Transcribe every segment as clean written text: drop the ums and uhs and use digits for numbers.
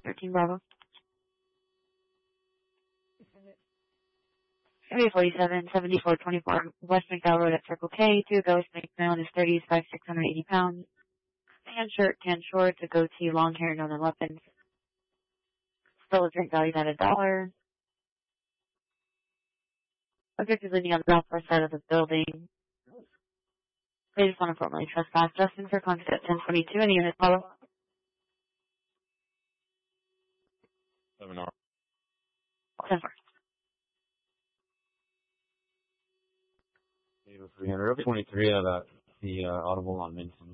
13 Bravo. 477424 West McDowell Road at Circle K. To go Smithfield is 680 pounds. Tan shirt, tan shorts, a goatee, long hair, no other weapons. Still a drink valued at $1. Subject is leaning on the southwest side of the building. They just want to formally trespass. Justin for contact at 1022. Any units follow? 7 hours. 10-4. 300 up 23 at the Audible on Minton.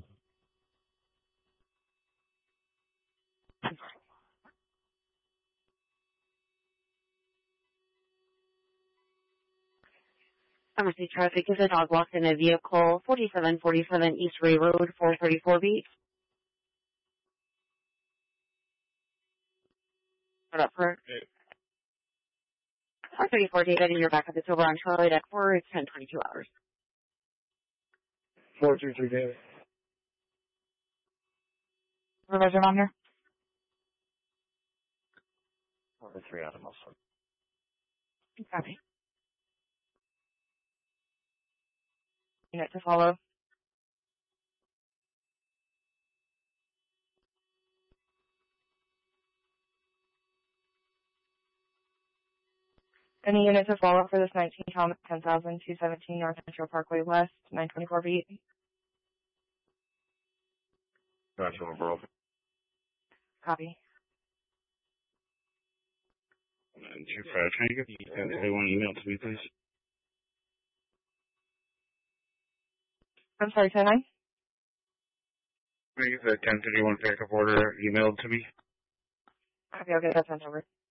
Emergency traffic is a dog walked in a vehicle, 4747 East Ray Road, 434 beat. What up for? 434 David, and you're back at the Silver on Charlie deck 4. It's 10:22 hours. 423 David. Supervisor Wagner? 423 out of Muslim. Copy. Unit to follow. Any unit to follow for this 19 Thomas 10,217 North Central Parkway West, 924 beat. Gotcha, bro. Copy. 925. Can you get the 1031 email to me, please? I'm sorry, 10-9? Can you get the 1031 pickup order emailed to me? Okay, I'll get that sent over.